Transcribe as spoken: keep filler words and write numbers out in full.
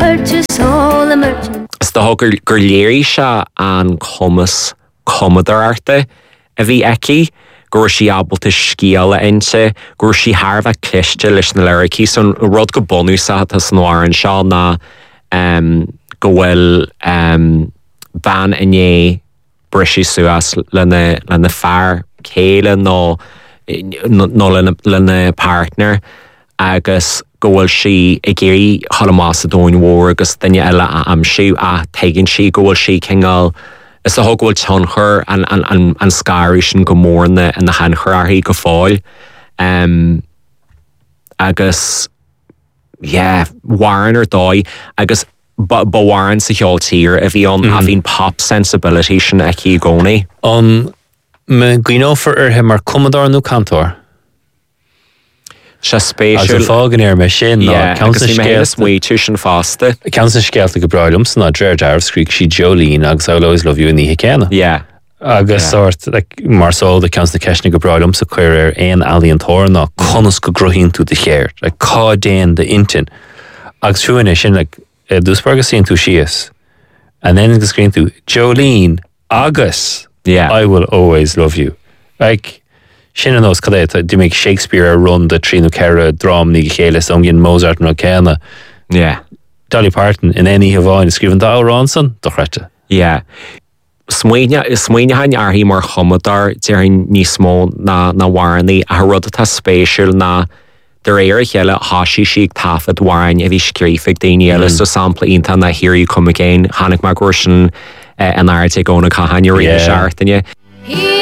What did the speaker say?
Is the gur gur léirí se an commas commodar arte a bhí eici gur sí abalta scíala inte gur sí Harbh cliste leis na leraí son rud go bonú sa tas nóir an seo ná um, go bhfuil um, ban iné brisí suas lena lena fear céile nó nó lena lena partner agus go bhfuil si i géirí Tholamás Dóin Mhór agus duine eile a amsú a tegann si go bhfuil si chéingáil is a thug bhfuil tionchur an an an an scáirí sin go mór na in na hanchurarthaí go fáil um, agus yeah warin ar dói agus bhhain sa cheoltír a bhí an a bhín pop sensibility sin a cí gcónaí. An me gcuinófar arthe mar commodar nó cantor? Se spéisiúil. As a fágan ar me sin ná agus í mé smuo tú sin fásta. Ceann san scéalta go brailm san ná Dréir Darmh scríoch sí Jolene agus I'll always love you in níthe céanna. Yeah. Agus yeah. sort like, mar sol de ceann na ceisna go brailm sa chuir ar aon alíonn tóir ná conas go grohíonn tú de chéir, like, cá déan de intin. Agus trúine sin like, Uh, dúspar sin tú sias and then go screen tú Jolene agus yeah. I will always love you like sin an those cadé do make Shakespeare a run the Trino Cara drum ní chéile ongin Mozart no Cana yeah Dolly Parton in any Havine skriven da Ronson do rete yeah smuoine is smuoine hain arhí mar chomadar dearin níos mó na na warnaí a rud atá spéisiúil na der éir chéile hasí siag tafad warin a bhí scrífig daoine eile so sampla ionta na Here You Come Again hánig mar gúir sin an airte gcóna caihain ar réidir seaartaine.